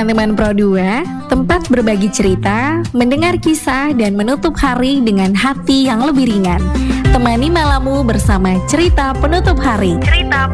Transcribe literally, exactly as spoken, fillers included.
teman-teman Pro dua, tempat berbagi cerita, mendengar kisah, dan menutup hari dengan hati yang lebih ringan. Temani malammu bersama cerita penutup hari. Cerita